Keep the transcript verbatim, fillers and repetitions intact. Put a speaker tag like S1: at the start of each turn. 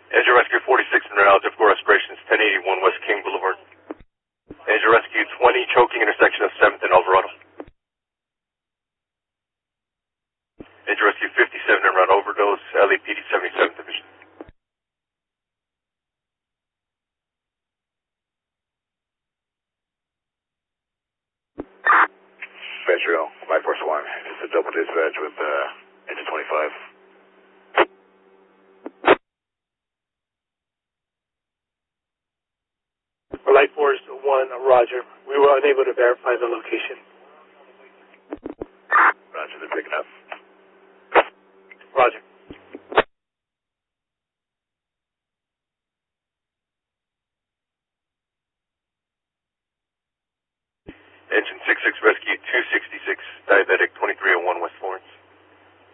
S1: Angel Rescue forty-six in Altitude for Respirations, ten eighty-one West King Boulevard. Angel Rescue twenty, choking intersection of seventh and Alvarado. Angel Rescue fifty-seven en route overdose, L A P D seventy-seventh Division.
S2: Metro, My Force One. It's a double dispatch with uh, engine twenty-five.
S3: Light Force One, Roger. We were unable to verify the location.
S2: Roger, they're picking up.
S3: Roger.